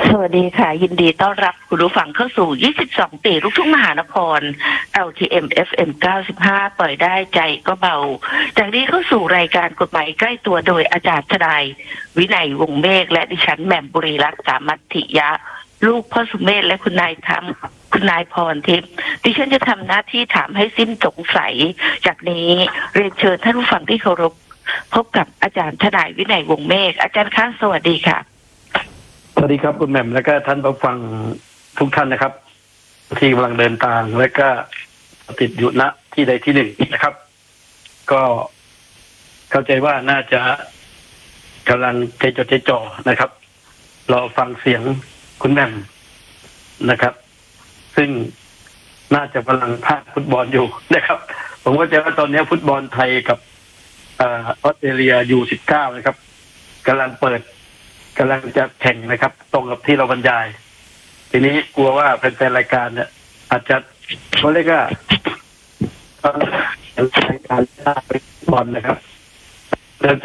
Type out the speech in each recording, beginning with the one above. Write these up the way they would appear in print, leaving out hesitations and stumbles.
สวัสดีค่ะยินดีต้อนรับคุณผู้ฟังเข้าสู่22ปีลูกทุ่งมหานคร LTM FM 95ปล่อยได้ใจก็เบาจากนี้เข้าสู่รายการกฎหมายใกล้ตัวโดยอาจารย์ทนายวินัยวงศ์เมฆและดิฉันแหม่มบุรีรัตน์สามัตถิยะลูกพ่อสุเมธและคุณนายพรทิพย์ดิฉันจะทำหน้าที่ถามให้สิ้นสงสัยจากนี้เรียนเชิญท่านผู้ฟังที่เคารพพบกับอาจารย์ทนายวินัยวงศ์เมฆอาจารย์คะสวัสดีค่ะสวัสดีครับคุณแหม่มและก็ท่านผู้ฟังทุกท่านนะครับที่กำลังเดินทางและก็ติดอยู่ณที่ใดที่หนึ่งนะครับก็เข้าใจว่าน่าจะกำลังใจจดใจจ่อนะครับรอฟังเสียงคุณแหม่มนะครับซึ่งน่าจะกำลังพากฟุตบอลอยู่นะครับผมก็จะว่าตอนนี้ฟุตบอลไทยกับออสเตรเลียU19นะครับกำลังจะแข่งนะครับตรงกับที่เราบรรยายทีนี้กลัวว่าแฟนๆรายการเนี่ยอาจจะเขาเรียกว่ารายการไปบอลนะครับเดิน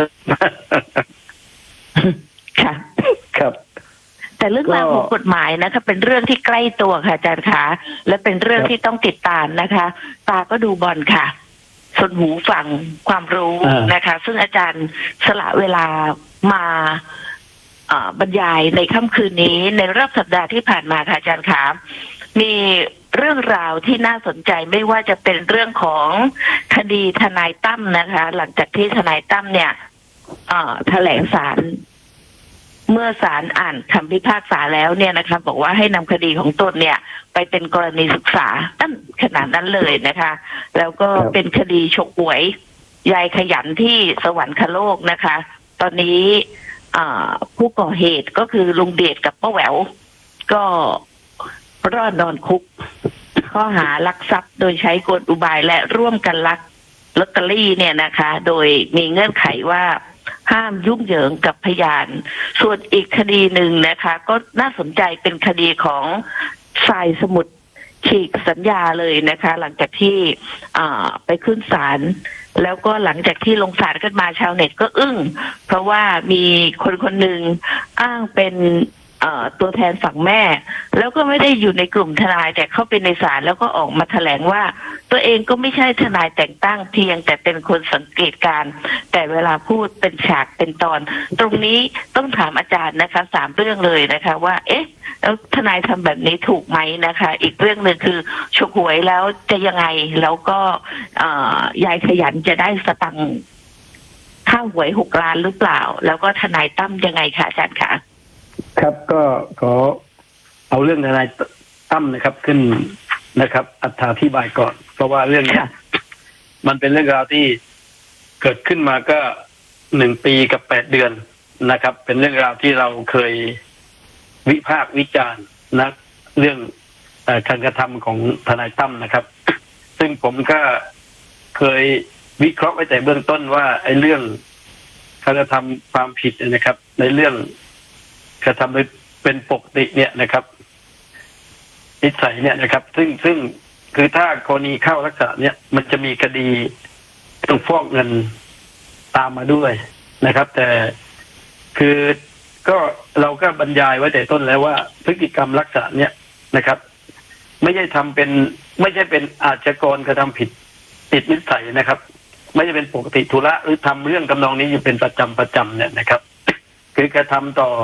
ค่ะครับแต่เรื่องราวของกฎหมายนะคะเป็นเรื่องที่ใกล้ตัวค่ะอาจารย์คะและเป็นเรื่องที่ต้องติดตามนะคะตาก็ดูบอลค่ะส่วนหูฟังความรู้นะคะซึ่งอาจารย์สละเวลามาบรรยายในค่ำคืนนี้ในรอบสัปดาห์ที่ผ่านมาค่ะอาจารย์คะมีเรื่องราวที่น่าสนใจไม่ว่าจะเป็นเรื่องของคดีทนายตั้มนะคะหลังจากที่ทนายตั้มเนี่ยแถลงศาลเมื่อศาลอ่านคำพิพากษาแล้วเนี่ยนะคะบอกว่าให้นำคดีของตนเนี่ยไปเป็นกรณีศึกษาตั้งขนาดนั้นเลยนะคะแล้วก็เป็นคดีฉกหวยยายขยันที่สวรรคโลกนะคะตอนนี้ผู้ก่อเหตุก็คือลุงเดชกับป้าแหววก็รอดนอนคุกข้อหาลักทรัพย์โดยใช้กลอุบายและร่วมกันลักลอตเตอรี่เนี่ยนะคะโดยมีเงื่อนไขว่าห้ามยุ่งเหยิงกับพยานส่วนอีกคดีหนึ่งนะคะก็น่าสนใจเป็นคดีของสายสมุทรฉีกสัญญาเลยนะคะหลังจากที่ไปขึ้นศาลแล้วก็หลังจากที่ลงศาลกันมาชาวเน็ตก็อึ้งเพราะว่ามีคนหนึ่งอ้างเป็นตัวแทนฝั่งแม่แล้วก็ไม่ได้อยู่ในกลุ่มทนายแต่เข้าไปในศาลแล้วก็ออกมาแถลงว่าตัวเองก็ไม่ใช่ทนายแต่งตั้งเพียงแต่เป็นคนสังเกตการแต่เวลาพูดเป็นฉากเป็นตอนตรงนี้ต้องถามอาจารย์นะคะ3เรื่องเลยนะคะว่าเอ๊ะแล้วทนายทำแบบนี้ถูกไหมนะคะอีกเรื่องหนึ่งคือฉกหวยแล้วจะยังไงแล้วก็ยายขยันจะได้สตังค์ค่าหวย6 ล้านหรือเปล่าแล้วก็ทนายตั้มยังไงคะอาจารย์คะครับก็ขอเอาเรื่องทนายตั้มนะครับขึ้นนะครับอธิบายก่อนเพราะว่าเรื่องนี้มันเป็นเรื่องราวที่เกิดขึ้นมาก็1 ปีกับ8 เดือนนะครับเป็นเรื่องราวที่เราเคยวิพากษ์วิจารณ์นะเรื่องการกระทำของทนายตั้มนะครับซึ่งผมก็เคยวิเคราะห์ไว้แต่เบื้องต้นว่าไอ้เรื่องการกระทำความผิดนะครับในเรื่องกระทำโดยเป็นปกติเนี่ยนะครับนิสัยเนี่ยนะครับซึ่งคือถ้ากรณีเข้าลักษณะเนี่ยมันจะมีคดีต้องฟอกเงินตามมาด้วยนะครับแต่คือก็เราก็บรรยายไว้แต่ต้นแล้วว่าพฤติกรรมลักษณะเนี่ยนะครับไม่ใช่เป็นอาชญากรกระทำผิดติดนิสัยนะครับไม่ใช่เป็นปกติธุระหรือทำเรื่องทำนองนี้อยู่เป็นประจำเนี่ยนะครับคือกระทำต่อ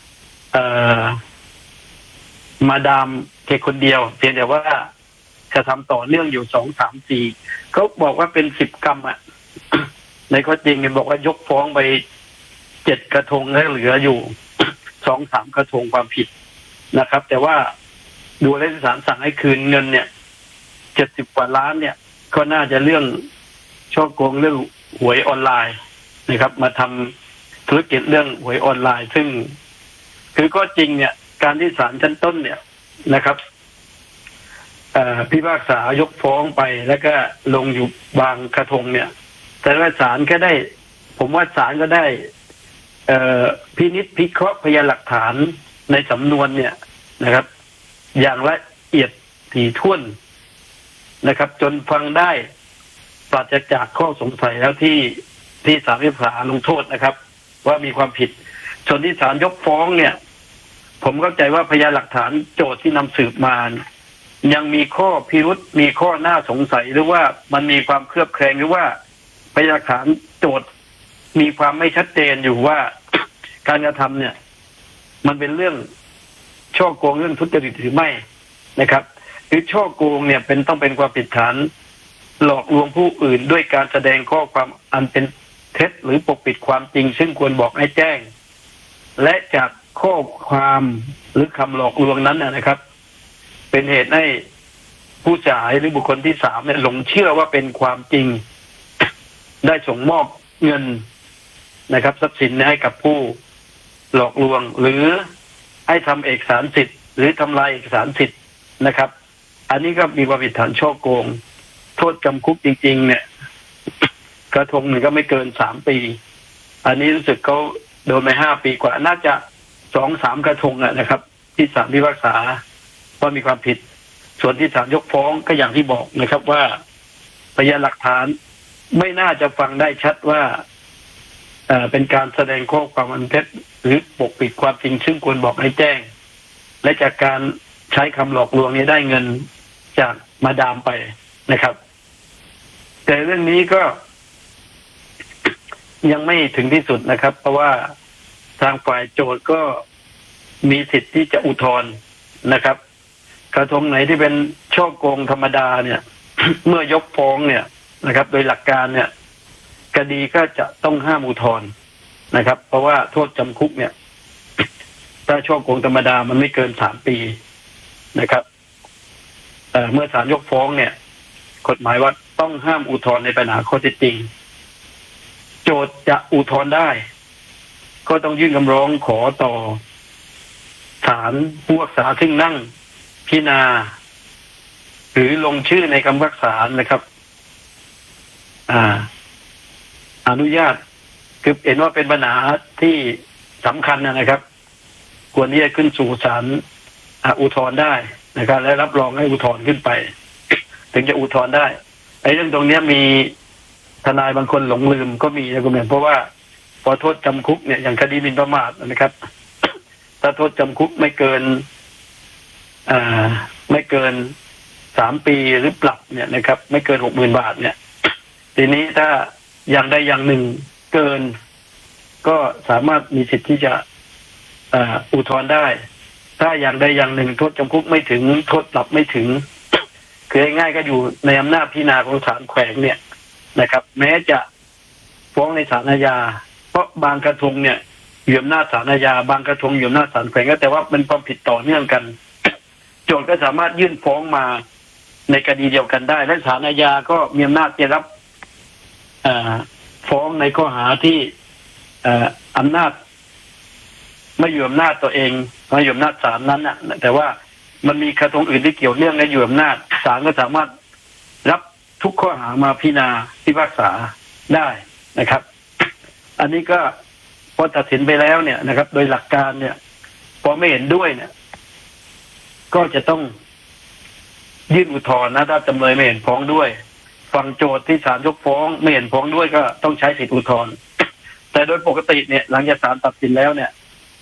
มาดามแค่คนเดียวเพียงแต่ว่ากระทำต่อเนื่องอยู่2, 3, 4เขาบอกว่าเป็น10 กรรมอ่ะ ในข้อจริงเนี่ยบอกว่ายกฟ้องไป7 กระทงแล้วเหลืออยู่ 2, 3 กระทงความผิดนะครับแต่ว่าดูแล้วศาลสั่งให้คืนเงินเนี่ย70 กว่าล้านเนี่ยก็น่าจะเรื่องช่อโกงเรื่องหวยออนไลน์นะครับมาทำธุรกิจเรื่องหวยออนไลน์ซึ่งคือก็จริงเนี่ยการที่ศาลชั้นต้นเนี่ยนะครับพิพากษายกฟ้องไปแล้วก็ลงอยู่บางกระทงเนี่ยแต่ว่าศาลก็ได้ผมว่าศาลก็ได้พินิจพิเคราะห์พยานหลักฐานในสำนวนเนี่ยนะครับอย่างละเอียดถี่ถ้วนนะครับจนฟังได้ปราศจากข้อสงสัยแล้วที่ศาลพิพากษาลงโทษนะครับว่ามีความผิดส่วนที่ศาลยกฟ้องเนี่ยผมเข้าใจว่าพยานหลักฐานโจทย์ที่นำสืบมายังมีข้อพิรุษมีข้อน่าสงสัยหรือว่ามันมีความเคลือบแคลงหรือว่าพยานหลักฐานโจทย์มีความไม่ชัดเจนอยู่ว่า การกระทำเนี่ยมันเป็นเรื่องช่อโกงเรื่องทุจริตหรือไม่นะครับหรือช่อโกงเนี่ยต้องเป็นความผิดฐานหลอกลวงผู้อื่นด้วยการแสดงข้อความอันเป็นเท็จหรือปกปิดความจริงซึ่งควรบอกให้แจ้งและจากข้อความหรือคำหลอกลวงนั้นนะครับเป็นเหตุให้ผู้เสียหายหรือบุคคลที่สามเนี่ยหลงเชื่อว่าเป็นความจริงได้ส่งมอบเงินนะครับทรัพย์สินให้กับผู้หลอกลวงหรือให้ทำเอกสารสิทธิ์หรือทำลายเอกสารสิทธิ์นะครับอันนี้ก็มีความผิดฐานช่อโกงโทษจำคุกจริงๆเนี่ยกระทงหนึ่งก็ไม่เกิน3 ปีอันนี้รู้สึกเขาโดนไป5 ปีกว่าน่าจะ2-3 กระทงนะครับที่ศาลพิพากษาว่ามีความผิดส่วนที่ศาลยกฟ้องก็อย่างที่บอกนะครับว่าพยานหลักฐานไม่น่าจะฟังได้ชัดว่าเป็นการแสดงข้อความอันเท็จหรือปกปิดความจริงซึ่งควรบอกให้แจ้งและจากการใช้คำหลอกลวงนี้ได้เงินจากมาดามไปนะครับแต่เรื่องนี้ก็ยังไม่ถึงที่สุดนะครับเพราะว่าทางฝ่ายโจทก์ก็มีสิทธิ์ที่จะอุทธรณ์นะครับกระทงไหนที่เป็นช่อโกงธรรมดาเนี่ย เมื่อยกฟ้องเนี่ยนะครับโดยหลักการเนี่ยคดีก็จะต้องห้ามอุทธรณ์นะครับเพราะว่าโทษจำคุกเนี่ยถ้าช่อโกงธรรมดามันไม่เกิน3 ปีนะครับเมื่อศาลยกฟ้องเนี่ยกฎหมายว่าต้องห้ามอุทธรณ์ในปัญหาข้อเท็จจริงโจทก์จะอุทธรณ์ได้ก็ต้องยื่นคำร้องขอต่อศาลผู้พิพากษาซึ่งนั่งพิจารณาหรือลงชื่อในคำพิพากษานะครับอนุญาตคือเห็นว่าเป็นปัญหาที่สำคัญนะครับควรที่จะขึ้นสู่ศาลอุทธรณ์ได้นะครับและรับรองให้อุทธรณ์ขึ้นไปถึงจะอุทธรณ์ได้ไอ้เรื่องตรงนี้มีทนายบางคนหลงลืมก็มีนะคุณแม่เพราะว่าพอโทษจำคุกเนี่ยอย่างคดีหมิ่นประมาทนะครับถ้าโทษจำคุกไม่เกิน3 ปีหรือปรับเนี่ยนะครับไม่เกิน 60,000 บาทเนี่ยทีนี้ถ้าอย่างใดอย่างหนึ่งเกินก็สามารถมีสิทธิ์ที่จะอุทธรณ์ได้ถ้าอย่างใดอย่างหนึ่งโทษจำคุกไม่ถึงโทษปรับไม่ถึงคือง่ายๆก็อยู่ในอำนาจพิจารณาของศาลแขวงเนี่ยนะครับแม้จะฟ้องในศาลอาญาเพราะบางกระทงเนี่ยอยู่อำนาจศาลอาญาบางกระทงอยู่อำนาจศาลแขวงก็แต่ว่าเป็นความผิดต่อเนื่องกันโจทก์ก็สามารถยื่นฟ้องมาในคดีเดียวกันได้และศาลอาญาก็มีอำนาจจะรับฟ้องในข้อหาที่อำนาจไม่อยู่อำนาจตัวเองไม่อยู่อำนาจศาลนั้นนะแต่ว่ามันมีกระทงอื่นที่เกี่ยวเนื่องและอยู่อำนาจศาลก็สามารถรับทุกข้อหามาพิจารณาพิพากษาได้นะครับอันนี้ก็พอตัดสินไปแล้วเนี่ยนะครับโดยหลักการเนี่ยพอไม่เห็นด้วยเนี่ยก็จะต้องยื่นอุทธรณ์นะถ้าจำเลยไม่เห็นฟ้องด้วยฝั่งโจทก์ที่ศาลยกฟ้องไม่เห็นฟ้องด้วยก็ต้องใช้สิทธิอุทธรณ์แต่โดยปกติเนี่ยหลังจากศาลตัดสินแล้วเนี่ย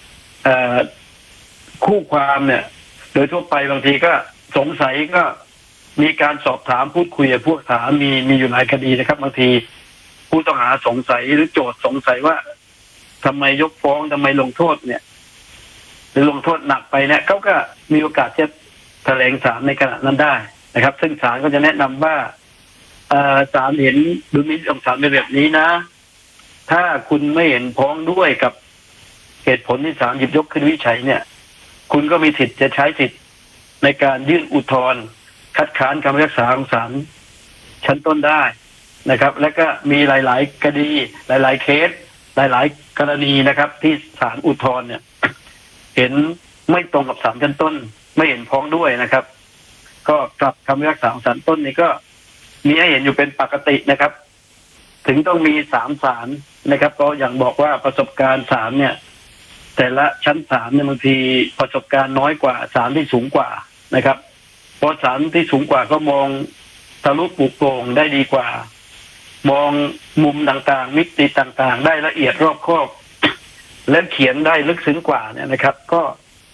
คู่ความเนี่ยโดยทั่วไปบางทีก็สงสัยก็มีการสอบถามพูดคุยกับพวกศาลมีอยู่หลายคดีนะครับบางทีผู้ต้องหาสงสัยหรือโจทก์สงสัยว่าทำไมยกฟ้องทำไมลงโทษเนี่ยหรือลงโทษหนักไปเนี่ยเขาก็มีโอกาสจะแถลงศาลในขณะนั้นได้นะครับซึ่งศาลก็จะแนะนำว่าศาลเห็นดุลพินิจของศาลเป็นแบบนี้นะถ้าคุณไม่เห็นพ้องด้วยกับเหตุผลที่ศาลหยิบยกขึ้นวิจัยเนี่ยคุณก็มีสิทธิ์จะใช้สิทธิ์ในการยื่นอุทธรณ์คัดค้านคำพิพากษาของศาลชั้นต้นได้นะครับและก็มีหลายๆคดีหลายๆเคสหลายๆกรณีนะครับที่ศาลอุทธรณ์เนี่ยเห็นไม่ตรงกับศาลชั้นต้นไม่เห็นพ้องด้วยนะครับก็กลับคำพิพากษาของศาลต้นนี่ก็มีให้เห็นอยู่เป็นปกตินะครับถึงต้องมี3 ศาลนะครับก็อย่างบอกว่าประสบการณ์ศาลเนี่ยแต่ละชั้นศาลเนี่ยบางทีประสบการณ์น้อยกว่าศาลที่สูงกว่านะครับเพราะศาลที่สูงกว่าก็มองทะลุปลุกโปร่งได้ดีกว่ามองมุมต่างๆมิติต่างๆได้ละเอียดรอบคอบและเขียนได้ลึกซึ้งกว่าเนี่ยนะครับก็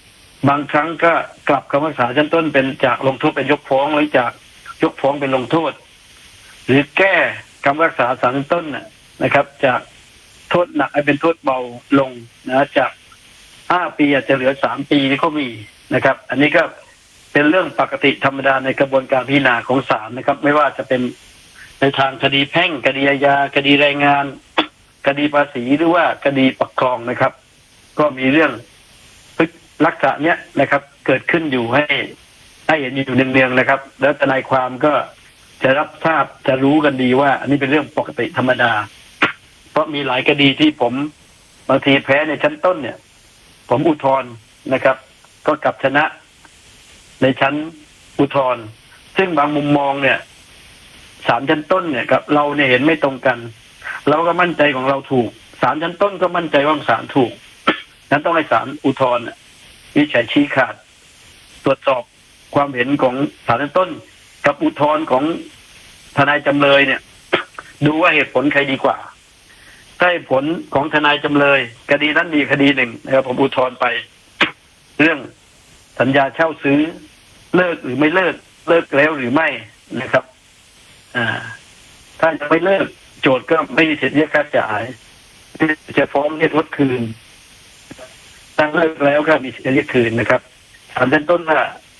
บางครั้งก็กลับคำพิพากษาชั้นต้นเป็นจากลงโทษเป็นยกฟ้องหรือจากยกฟ้องเป็นลงโทษหรือแก้คำพิพากษาศาลชั้นต้นนะครับจากโทษหนักให้เป็นโทษเบาลงนะจาก5 ปีอาจจะเหลือ3 ปีนี่ก็มีนะครับอันนี้ก็เป็นเรื่องปกติธรรมดาในกระบวนการพิจารณาของศาลนะครับไม่ว่าจะเป็นในทางคดีแพ่งคดีอาญาคดีแรงงานคดีภาษีหรือว่าคดีปกครองนะครับก็มีเรื่องลักษณะเนี้ยนะครับเกิดขึ้นอยู่ให้เห็นอยู่เนืองๆนะครับแล้วทนายความก็จะรับทราบจะรู้กันดีว่าอันนี้เป็นเรื่องปกติธรรมดาเพราะมีหลายคดีที่ผมบางทีแพ้ในชั้นต้นเนี่ยผมอุทธรณ์นะครับก็กลับชนะในชั้นอุทธรณ์ซึ่งบางมุมมองเนี่ยศาลชั้นต้นเนี่ยกับเราเนี่ยเห็นไม่ตรงกันเราก็มั่นใจของเราถูกศาลชั้นต้นก็มั่นใจว่าศาลถูกนั้นต้องให้ศาลอุทธรณ์วินิจฉัยชี้ขาดตรวจสอบความเห็นของศาลชั้นต้นกับอุทธรณ์ของทนายจำเลยเนี่ยดูว่าเหตุผลใครดีกว่าถ้าเหตุผลของทนายจำเลยคดีนั้นมีคดีหนึ่งนะครับผมอุทธรณ์ไปเรื่องสัญญาเช่าซื้อเลิกหรือไม่เลิกแล้วหรือไม่นะครับถ้าจะไม่เลิกโจทก์ก็ไม่มีสิทธิ์เรียกค่าจ่ายจะฟ้องเรียกลดคืนถ้าเลิกแล้วก็มีสิทธิ์เรียกคืนนะครับศาลชั้นต้นว่า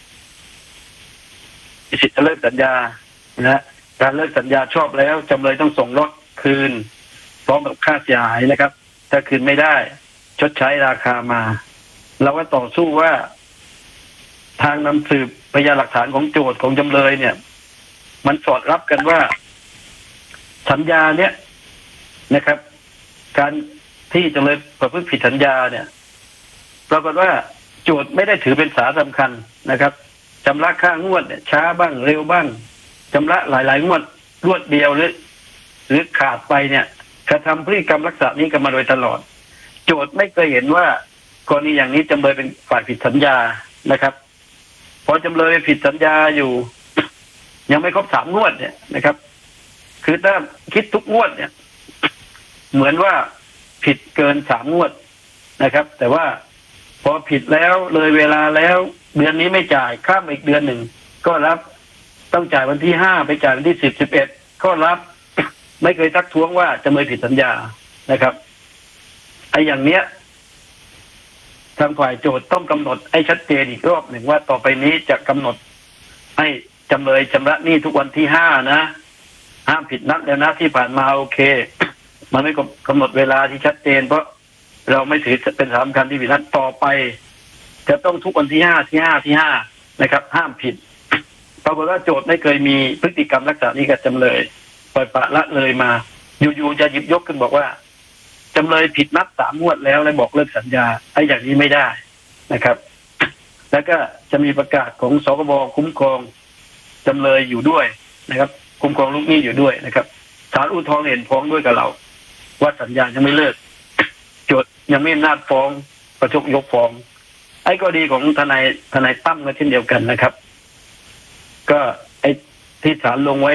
มีสิทธิ์จะเลิกสัญญานะการเลิกสัญญาชอบแล้วจำเลยต้องส่งรถคืนพร้อมกับค่าเสียหายนะครับถ้าคืนไม่ได้ชดใช้ราคามาเราก็ต่อสู้ว่าทางนำสืบพยานหลักฐานของโจทก์ของจำเลยเนี่ยมันสอดรับกันว่าสัญญาเนี่ยนะครับการที่จำเลยประพฤติผิดสัญญาเนี่ยปรากฏว่าโจทก์ไม่ได้ถือเป็นสาระสำคัญนะครับชำระค่างวดเนี่ยช้าบ้างเร็วบ้างชำระหลายๆงวดรวดเดียวหรือขาดไปเนี่ยกระทำพฤติกรรมลักษณะนี้กันมาโดยตลอดโจทก์ไม่เคยเห็นว่ากรณีอย่างนี้จำเลยเป็นฝ่ายผิดสัญญานะครับพอจำเลยผิดสัญญาอยู่ยังไม่ครบ3 งวดเนี่ยนะครับคือถ้าคิดทุกงวดเนี่ยเหมือนว่าผิดเกิน3 งวดนะครับแต่ว่าพอผิดแล้วเลยเวลาแล้วเดือนนี้ไม่จ่ายข้ามอีกเดือนหนึ่งก็รับต้องจ่ายวันที่5ไปจ่ายวันที่10 11ก็รับไม่เคยทักท้วงว่าจำเลยผิดสัญญานะครับไอ้อย่างเนี้ยทางฝ่ายโจทก์ต้องกำหนดให้ชัดเจนอีกรอบหนึ่งว่าต่อไปนี้จะกำหนดให้จำเลยชำระหนี้ทุกวันที่5นะห้ามผิดนัดแล้วนะที่ผ่านมาโอเคมันไม่กำหนดเวลาที่ชัดเจนเพราะเราไม่ถือเป็นสำคัญที่ผิดนัดต่อไปจะต้องทุกวันที่5นะครับห้ามผิดปรากฏว่าโจทก์ไม่เคยมีพฤติกรรมลักษณะนี้กับจำเลยปล่อยปละละเลยมาอยู่ๆจะหยิบยกขึ้นบอกว่าจำเลยผิดนัด3 งวดแล้วเลยบอกเลิกสัญญาไอ้อย่างนี้ไม่ได้นะครับแล้วก็จะมีประกาศของสคบคุ้มครองจำเลยอยู่ด้วยนะครับคุ้มครองลูกหนี้อยู่ด้วยนะครับศาลอุทธรณ์เห็นพ้องด้วยกับเราว่าสัญญายังไม่เลิกโจทก์ยังไม่อำนาจฟ้องประชดยกฟ้องไอ้กรณีของทนายตั้มก็เช่นเดียวกันนะครับก็ไอ้ที่ศาลลงไว้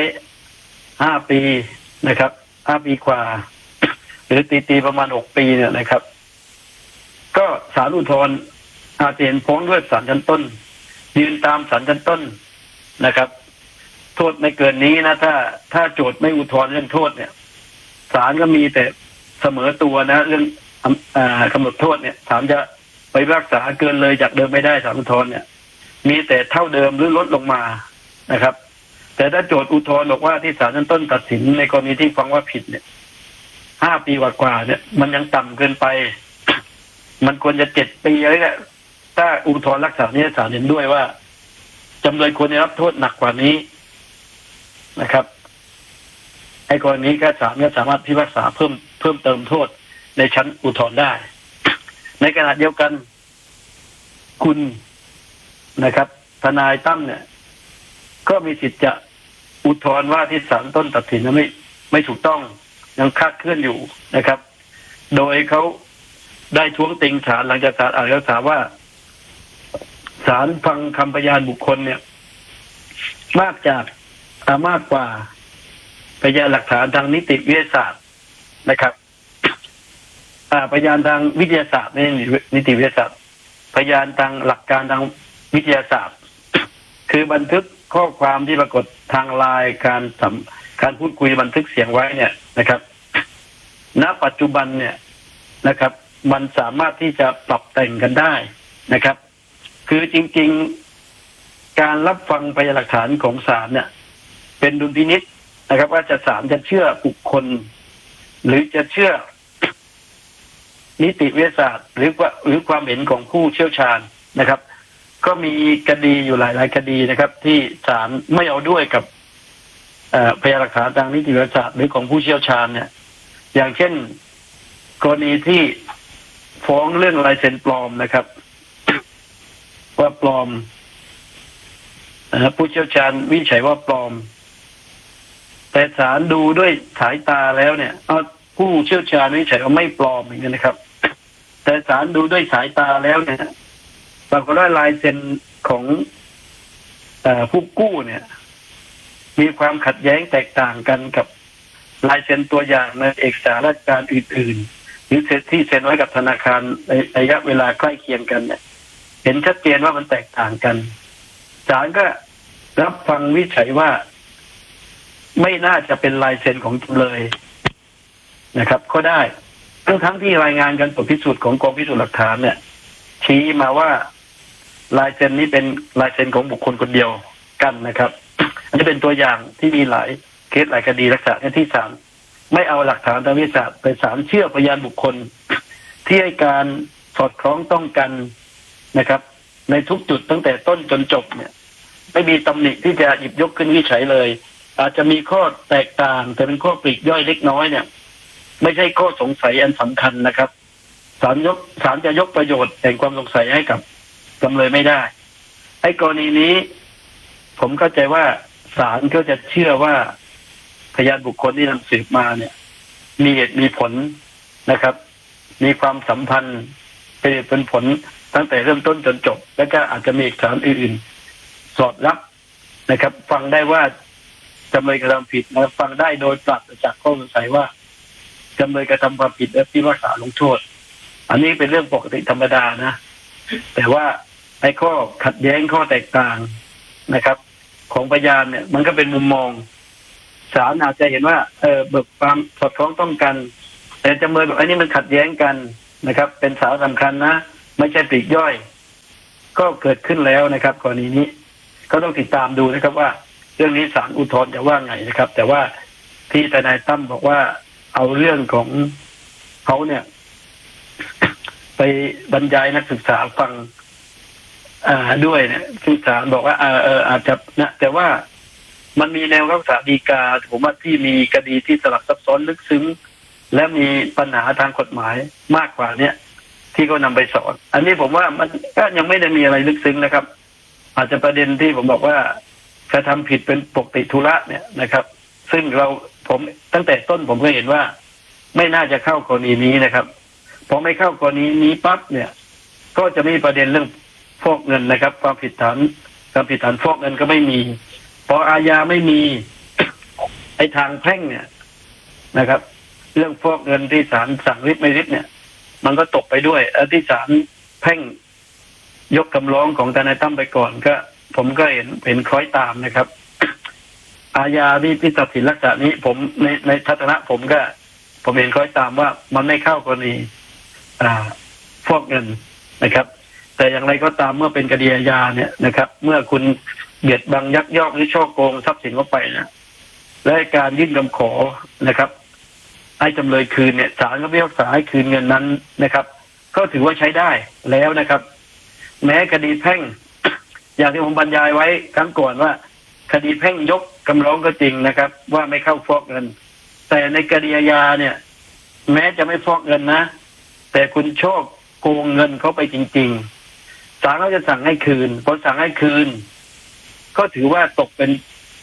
5 ปีนะครับ5 ปีกว่าหรือตีประมาณ6 ปีเนี่ยนะครับก็ศาลอุทธรณ์อาจจะเห็นพ้องด้วยศาลชั้นต้นยืนตามศาลชั้นต้นนะครับโทษไม่เกินนี้นะถ้าโจทก์ไม่อุทธรณ์เรื่องโทษเนี่ยศาลก็มีแต่เสมอตัวนะเรื่องกำหนดโทษเนี่ยศาลจะไปรักษาเกินเลยจากเดิมไม่ได้ศาลอุทธรณ์เนี่ยมีแต่เท่าเดิมหรือลดลงมานะครับแต่ถ้าโจทก์อุทธรณ์บอกว่าที่ศาลชั้นต้นตัดสินในกรณีที่ฟังว่าผิดเนี่ย5 ปีกว่าเนี่ยมันยังต่ำเกินไปมันควรจะ7 ปีเลยแหละถ้าอุทธรณ์ลักษณะนี้ศาลเห็นด้วยว่าจำเลยควรจะรับโทษหนักกว่านี้นะครับไอ้กรณีก็ศาลก็สามารถพิพากษาเพิ่มเติมโทษในชั้นอุทธรณ์ได้ในขณะเดียวกันคุณนะครับทนายตั้มเนี่ยก็มีสิทธิ์จะอุทธรณ์ว่าที่ศาลต้นตัดสินนั้นไม่ถูกต้องยังคลาดเคลื่อนอยู่นะครับโดยเขาได้ท้วงติงศาลหลังจากศาลอ่านคำสั่งว่าศาลฟังคำพยานบุคคลเนี่ยมากกว่าพยานหลักฐานทางนิติวิทยาศาสตร์นะครับพยานทางวิทยาศาสตร์ในนิติวิทยาศาสตร์พพยานทางหลักการทางวิทยาศาสตร์ คือบันทึกข้อความที่ปรากฏทางไลน์การพูดคุยบันทึกเสียงไว้เนี่ยนะครับ ณ ปัจจุบันเนี่ยนะครับมันสามารถที่จะปรับแต่งกันได้นะครับ คือจริงๆการรับฟังพยานหลักฐานของศาลเนี่ยเป็นดุลพินิจนะครับว่าศาลจะเชื่อบุคคลหรือจะเชื่อนิติวิทยาศาสตร์หรือความเห็นของผู้เชี่ยวชาญนะครับก็มีคดีอยู่หลายๆคดีนะครับที่ศาลไม่เอาด้วยกับพยานหลักฐานทางนิติวิทยาศาสตร์หรือของผู้เชี่ยวชาญเนี่ยอย่างเช่นกรณีที่ฟ้องเรื่องลายเซ็นปลอมนะครับว่าปลอมผู้เชี่ยวชาญวิจัยว่าปลอมแต่ศาลดูด้วยสายตาแล้วเนี่ยผู้เชี่ยวชาญวิจัยว่าไม่ปลอมอย่างนี้นะครับแต่ศาลดูด้วยสายตาแล้วเนี่ยปรากฏว่าลายเซ็นของผู้กู้เนี่ยมีความขัดแย้งแตกต่างกันกับลายเซ็นตัวอย่างในเอกสารราชการอื่นๆหรือที่เซ็นไว้กับธนาคารในระยะเวลาใกล้เคียงกันเนี่ยเห็นชัดเจนว่ามันแตกต่างกันศาลก็รับฟังวิจัยว่าไม่น่าจะเป็นลายเซ็นของจำเลยนะครับก็ได้ทั้งที่รายงานการตรวจพิสูจน์ของกองพิสูจน์หลักฐานเนี่ยชี้มาว่าลายเซ็นนี้เป็นลายเซ็นของบุคคลคนเดียวกันนะครับอันนี้เป็นตัวอย่างที่มีหลายเคสหลายคดีลักษณะที่ศาลไม่เอาหลักฐานทางวิทยาศาสตร์ไปศาลเชื่อพยานบุคคลที่ให้การสอดคล้องต้องกันนะครับในทุกจุดตั้งแต่ต้นจนจบเนี่ยไม่มีตำหนิที่จะหยิบยกขึ้นวิจัยเลยอาจจะมีข้อแตกต่างแต่เป็นข้อปลีกย่อยเล็กน้อยเนี่ยไม่ใช่ข้อสงสัยอันสำคัญนะครับศาลจะยกประโยชน์แห่งความสงสัยให้กับจำเลยไม่ได้ไอ้กรณีนี้ผมเข้าใจว่าศาลก็จะเชื่อว่าพยานบุคคลที่นำสืบมาเนี่ยมีเหตุมีผลนะครับมีความสัมพันธ์เป็นผลตั้งแต่เริ่มต้นจนจบแล้วก็อาจจะมีเอกสารอื่นๆสอดรับนะครับฟังได้ว่าจำเลยกระทำผิดนะฟังได้โดยปราศจากข้อสงสัยว่าจำเลยกระทำความผิดและพิพากษาลงโทษอันนี้เป็นเรื่องปกติธรรมดานะแต่ว่าไอ้ข้อขัดแย้งข้อแตกต่างนะครับของพยานเนี่ยมันก็เป็นมุมมองศาลอาจจะเห็นว่าเบิกความสอดคล้องต้องกันแต่จำเลยบอกอันนี้มันขัดแย้งกันนะครับเป็นสาระสำคัญนะไม่ใช่ปลีกย่อยก็เกิดขึ้นแล้วนะครับกรณีนี้ก็ต้องติดตามดูนะครับว่าเรื่องนี้ศาลอุทธรณ์จะว่าไงนะครับแต่ว่าที่ทนายตั้มบอกว่าเอาเรื่องของเขาเนี่ยไปบรรยายนักศึกษาฟังด้วยเนี่ยซึ่งศาลบอกว่าอาจจะนะแต่ว่ามันมีแนวรักษาฎีกาผมว่าที่มีคดีที่สลับซับซ้อนลึกซึ้งและมีปัญหาทางกฎหมายมากกว่าเนี่ยที่เขานำไปสอนอันนี้ผมว่ามันก็ยังไม่ได้มีอะไรลึกซึ้งนะครับอาจจะประเด็นที่ผมบอกว่ากระทำผิดเป็นปกติธุระเนี่ยนะครับซึ่งผมตั้งแต่ต้นผมก็เห็นว่าไม่น่าจะเข้ากรณีนี้นะครับพอไม่เข้ากรณีนี้ปั๊บเนี่ยก็จะมีประเด็นเรื่องฟอกเงินนะครับความผิดฐานฟอกเงินก็ไม่มีพออาญาไม่มีไอ้ทางแพ่งเนี่ยนะครับเรื่องฟอกเงินที่ศาลสั่งริบไม่ริบเนี่ยมันก็ตกไปด้วยที่ศาลแพ่งยกคำร้องของทนายตั้มไปก่อนก็ผมก็เห็นคล้อยตามนะครับอาญาที่ตัดสินลักษณะนี้ผมในทัศนะผมเห็นคล้อยตามว่ามันไม่เข้ากรณีฟอกเงินนะครับแต่อย่างไรก็ตามเมื่อเป็นคดีอาญาเนี่ยนะครับเมื่อคุณเบียดบังยักยอกหรือช่อโกงทรัพย์สินเข้าไปนะและการยื่นคำขอนะครับให้จำเลยคืนเนี่ยศาลก็พิพากษาให้คืนเงินนั้นนะครับก็ถือว่าใช้ได้แล้วนะครับแม้คดีแพ่ง อย่างที่ผมบรรยายไว้ครั้งก่อนว่าคดีแพ่งยกคำร้องก็จริงนะครับว่าไม่เข้าฟอกเงินแต่ในคดีอาญาเนี่ยแม้จะไม่ฟอกเงินนะแต่คุณโชคโกงเงินเขาไปจริงๆศาลก็จะสั่งให้คืนพอสั่งให้คืนก็ถือว่าตกเป็น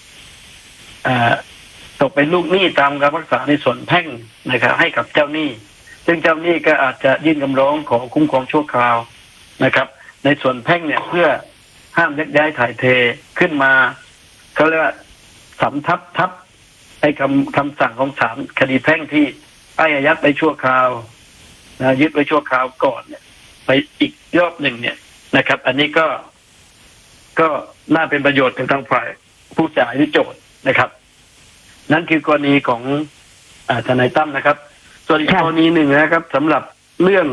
ลูกหนี้ตามการพิพากษาในส่วนแพ่งนะครับให้กับเจ้าหนี้ซึ่งเจ้าหนี้ก็อาจจะยื่นคำร้องขอคุ้มครองชั่วคราวนะครับในส่วนแพ่งเนี่ยเพื่อห้ามยักย้ายถ่ายเทขึ้นมาเขาเรียกว่าสำทับไอ้คำสั่งของศาลคดีแพ่งที่อายัดไปชั่วคราวยึดไว้ชั่วคราวก่อนเนี่ยไปอีกรอบหนึ่งเนี่ยนะครับ อันนี้ก็น่าเป็นประโยชน์กับทางฝ่ายผู้เสียหายหรือโจทย์นะครับ นั่นคือกรณีของทนายตั้มนะครับ ส่วนอีกกรณีหนึ่งนะครับสำหรับเรื่อง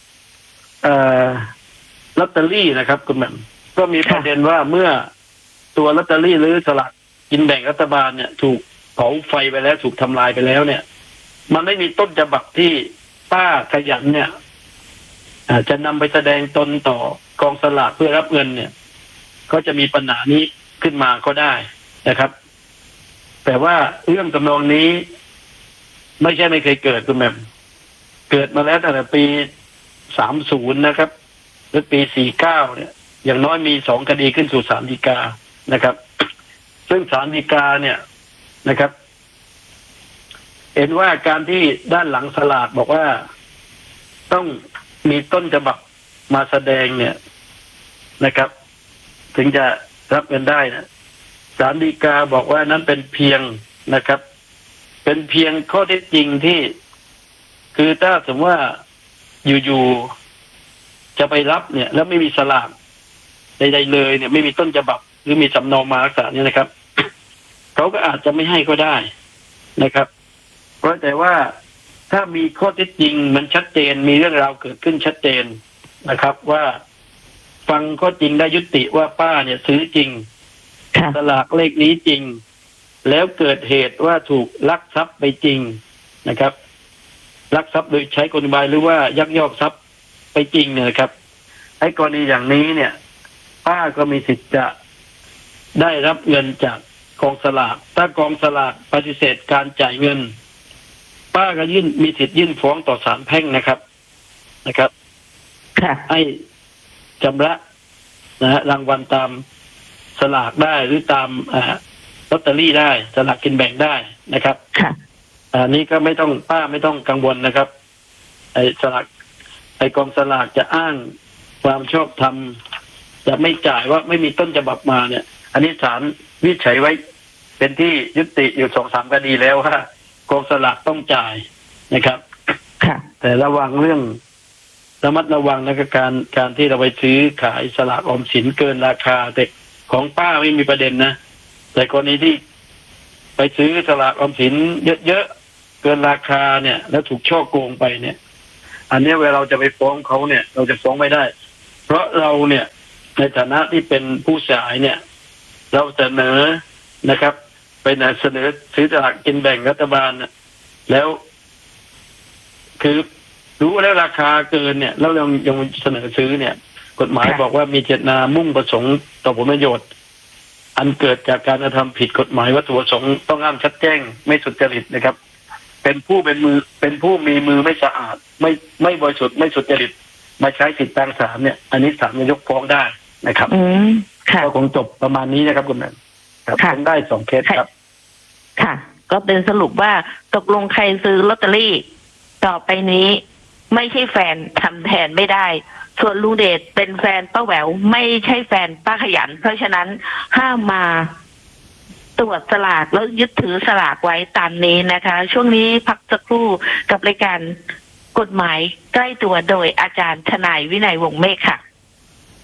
ลอตเตอรี่นะครับคุณแม่ก็มีประเด็นว่าเมื่อตัวลอตเตอรี่หรือสลากกินแบ่งรัฐบาลเนี่ยถูกเผาไฟไปแล้วถูกทำลายไปแล้วเนี่ยมันไม่มีต้นฉบับที่ป้าขยันเนี่ยจะนำไปแสดงตนต่อกองสลากเพื่อรับเงินเนี่ยก็จะมีปัญหานี้ขึ้นมาก็ได้นะครับแต่ว่าเรื่องทำนองนี้ไม่ใช่ไม่เคยเกิดคุณแม่เกิดมาแล้วตั้งแต่ปี30นะครับหรือปี49เนี่ยอย่างน้อยมี2คดีขึ้นสู่ศาลฎีกานะครับซึ่งศาลฎีกาเนี่ยนะครับเห็นว่าการที่ด้านหลังสลากบอกว่าต้องมีต้นฉบับมาแสดงเนี่ยนะครับถึงจะรับเงินได้นะศาลฎีกาบอกว่านั้นเป็นเพียงนะครับเป็นเพียงข้อเท็จจริงที่คือถ้าสมมติว่าอยู่ๆจะไปรับเนี่ยแล้วไม่มีสลากใดๆเลยเนี่ยไม่มีต้นฉบับหรือมีสำเนามาลักษณะนี้นะครับเขาก็อาจจะไม่ให้ก็ได้นะครับเพราะแต่ว่าถ้ามีข้อเท็จจริงมันชัดเจนมีเรื่องราวเกิดขึ้นชัดเจนนะครับว่าฟังข้อจริงได้ยุติว่าป้าเนี่ยซื้อจริงสลากเลขนี้จริงแล้วเกิดเหตุว่าถูกลักทรัพย์ไปจริงนะครับลักทรัพย์โดยใช้กลอุบายหรือว่ายักยอกทรัพย์ไปจริงเนี่ยครับไอ้กรณีอย่างนี้เนี่ยป้าก็มีสิทธิ์จะได้รับเงินจากกองสลากถ้ากองสลากปฏิเสธการจ่ายเงินป้าก็มีสิทธิ์ยื่นฟ้องต่อศาลแพ่งนะครับให้ชำระรางวัลตามสลากได้หรือตามลอตเตอรี่ได้สลากกินแบ่งได้นะครับอันนี้ก็ป้าไม่ต้องกังวลนะครับไอ้กองสลากจะอ้างความชอบธรรมจะไม่จ่ายว่าไม่มีต้นฉบับมาเนี่ยอันนี้ศาลวินิจฉัยไว้เป็นที่ยุติอยู่ 2-3 คดีแล้วว่ากองสลากต้องจ่ายนะครับแต่ระวังเรื่องระมัดระวังนะครับการที่เราไปซื้อขายสลากออมสินเกินราคาแต่ของป้าไม่มีประเด็นนะแต่กรณีที่ไปซื้อสลากออมสินเยอะๆเกินราคาเนี่ยแล้วถูกฉ้อโกงไปเนี่ยอันนี้เวลาเราจะไปฟ้องเขาเนี่ยเราจะฟ้องไม่ได้เพราะเราเนี่ยในฐานะที่เป็นผู้เสียหายเนี่ยเราเสนอนะครับไปเสนอซื้อสลากกินแบ่งรัฐบาลแล้วคือรู้แล้วราคาเกินเนี่ยแล้วเรายังเสนอซื้อเนี่ยกฎหมายบอกว่ามีเจตนามุ่งประสงค์ต่อผลประโยชน์อันเกิดจากการกระทำผิดกฎหมายวัตถุประสงค์ต้องห้ามชัดแจ้งไม่สุจริตนะครับเป็นผู้มีมือไม่สะอาดไม่บริสุทธิ์ไม่สุจริตมาใช้สิทธิทางศาลเนี่ยอันนี้ศาลจะยกฟ้องได้นะครับก็คงจบประมาณนี้นะครับคุณแม่ครับคงได้2 เคสครับค่ะก็เป็นสรุปว่าตกลงใครซื้อลอตเตอรี่ต่อไปนี้ไม่ใช่แฟนทำแทนไม่ได้ส่วนลุงเดชเป็นแฟนป้าแหววไม่ใช่แฟนป้าขยันเพราะฉะนั้นห้ามมาตรวจสลากแล้วยึดถือสลากไว้ตามนี้นะคะช่วงนี้พักสักครู่กับรายการกฎหมายใกล้ตัวโดยอาจารย์ทนายวินัยวงศ์เมฆค่ะ